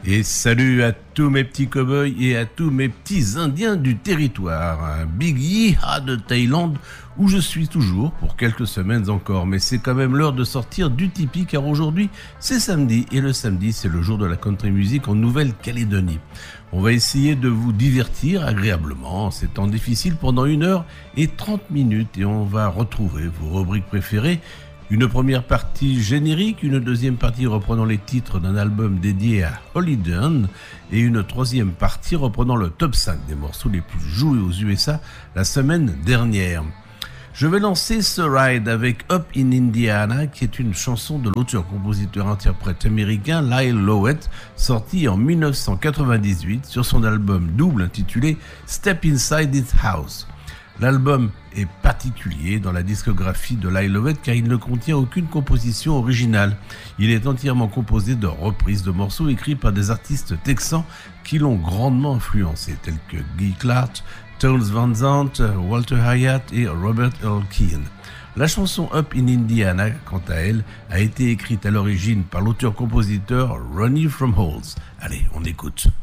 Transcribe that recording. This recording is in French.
Et salut à tous mes petits cow-boys et à tous mes petits indiens du territoire. Un Big Yeehaw de Thaïlande où je suis toujours pour quelques semaines encore. Mais c'est quand même l'heure de sortir du tipi car aujourd'hui c'est samedi et le samedi c'est le jour de la country music en Nouvelle-Calédonie. On va essayer de vous divertir agréablement en ces temps difficiles pendant 1h30 et on va retrouver vos rubriques préférées. Une première partie générique, une deuxième partie reprenant les titres d'un album dédié à Holly Dunn et une troisième partie reprenant le top 5 des morceaux les plus joués aux USA la semaine dernière. Je vais lancer ce ride avec Up in Indiana qui est une chanson de l'auteur-compositeur-interprète américain Lyle Lovett sortie en 1998 sur son album double intitulé Step Inside This House. L'album est particulier dans la discographie de Lyle Lovett car il ne contient aucune composition originale. Il est entièrement composé de reprises de morceaux écrits par des artistes texans qui l'ont grandement influencé, tels que Guy Clark, Townes Van Zandt, Walter Hyatt et Robert Earl Keen. La chanson Up in Indiana, quant à elle, a été écrite à l'origine par l'auteur-compositeur Ronnie From Halls. Allez, on écoute.